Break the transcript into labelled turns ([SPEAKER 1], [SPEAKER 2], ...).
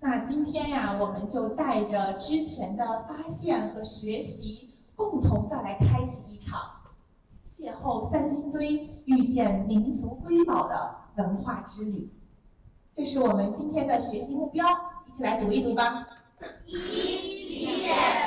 [SPEAKER 1] 那今天呀，我们就带着之前的发现和学习，共同再来开启一场邂逅三星堆、遇见民族瑰宝的文化之旅。这是我们今天的学习目标，一起来读一读吧。
[SPEAKER 2] 一、理解